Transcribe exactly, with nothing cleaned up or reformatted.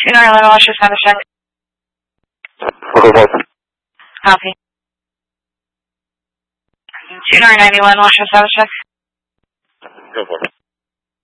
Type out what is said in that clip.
two nine one, what's your status check? Okay, boss. Copy. two nine nine one, what's your status check? Go for it.